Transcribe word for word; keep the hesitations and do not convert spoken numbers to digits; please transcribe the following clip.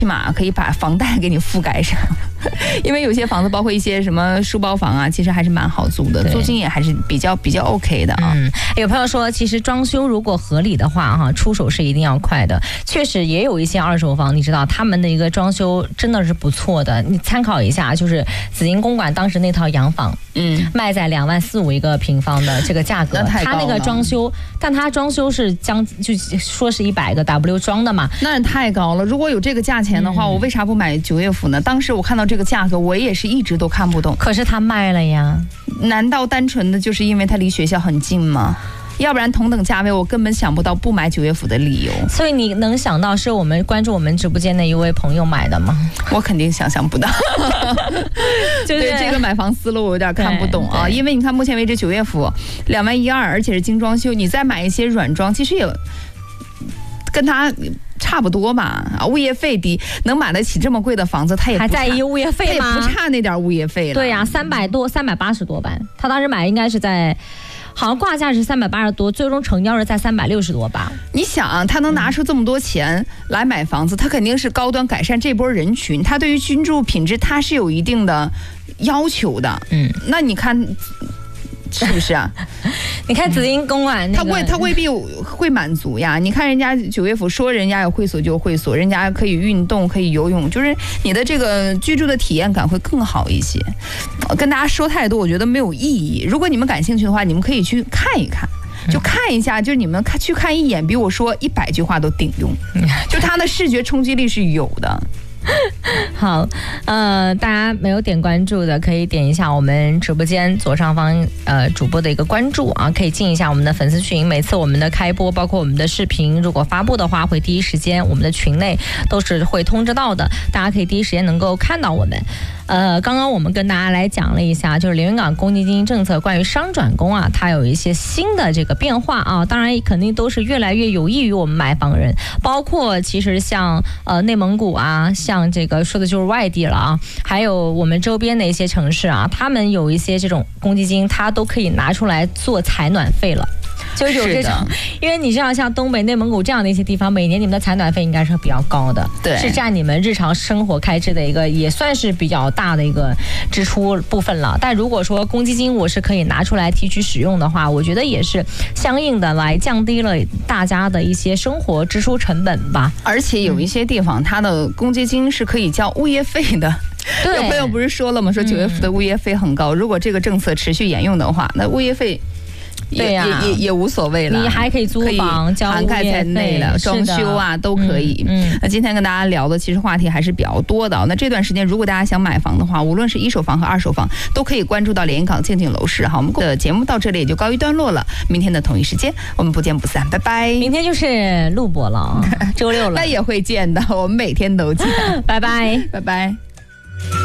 起码可以把房贷给你覆盖上，因为有些房子包括一些什么书包房啊，其实还是蛮好租的，租金也还是比较比较 OK 的啊。 嗯，有朋友说，其实装修如果合理的话，哈，出手是一定要快的。确实也有一些二手房，你知道他们的一个装修真的是不错的，你参考一下，就是紫金公馆当时那套洋房，嗯，卖在两万四五一个平方的这个价格， 那他那个装修，但他装修是将就说是一百个 W 装的嘛， 那太高了。如果有这个价钱的话，嗯、我为啥不买九月府呢？当时我看到这个价格，我也是一直都看不懂。 可是他卖了呀， 难道单纯的就是因为它离学校很近吗？要不然同等价位，我根本想不到不买九月府的理由。 所以你能想到是我们关注我们直播间的一位朋友买的吗？ 我肯定想象不到。就是对这个买房思路我有点看不懂啊，因为你看目前为止九月府两万一二，而且是精装修，你再买一些软装，其实也跟它差不多吧。啊，物业费低，能买得起这么贵的房子，他也不还在意物业费吗？ 他也不差那点物业费了。 对呀、啊，三百多，三百八十多吧。他当时买应该是在。好像挂价是三百八十多，最终成交是在三百六十多吧。 你想、啊，他能拿出这么多钱来买房子，他肯定是高端改善这波人群，他对于居住品质他是有一定的要求的。嗯，那你看。是不是啊？ 你看紫金公馆、那个， 他未他未必会满足呀。你看人家九月府说人家有会所就有会所，人家可以运动可以游泳，就是你的这个居住的体验感会更好一些。跟大家说太多，我觉得没有意义。如果你们感兴趣的话，你们可以去看一看。就看一下，就是你们看去看一眼，比我说一百句话都顶用。就它的视觉冲击力是有的。 好，呃，大家没有点关注的，可以点一下我们直播间左上方呃主播的一个关注啊，可以进一下我们的粉丝群。每次我们的开播，包括我们的视频，如果发布的话，会第一时间我们的群内都是会通知到的，大家可以第一时间能够看到我们。呃，刚刚我们跟大家来讲了一下，就是连云港公积金政策关于商转公啊，它有一些新的这个变化啊，当然肯定都是越来越有益于我们买房人，包括其实像呃内蒙古啊，像这个说的就是外地了啊，还有我们周边的一些城市啊，他们有一些这种公积金，它都可以拿出来做采暖费了。就是有这种，因为你知道像东北、内蒙古这样的一些地方，每年你们的采暖费应该是比较高的，对，是占你们日常生活开支的一个，也算是比较大的一个支出部分了。但如果说公积金我是可以拿出来提取使用的话，我觉得也是相应的来降低了大家的一些生活支出成本吧。 而且有一些地方，它的公积金是可以交物业费的。 对， 有朋友不是说了吗？说九月份的物业费很高，嗯、如果这个政策持续沿用的话，那物业费。 对呀、 啊，也也也无所谓了， 你还可以租房、交涵盖在内了，装修啊都可以。嗯，那今天跟大家聊的其实话题还是比较多的。那这段时间，如果大家想买房的话，无论是一手房和二手房，都可以关注到连云港静静楼市哈。我们的节目到这里也就告一段落了，明天的同一时间我们不见不散，拜拜。 明天就是录播了，周六了， 那也会见的，我们每天都见， 拜拜， 拜拜。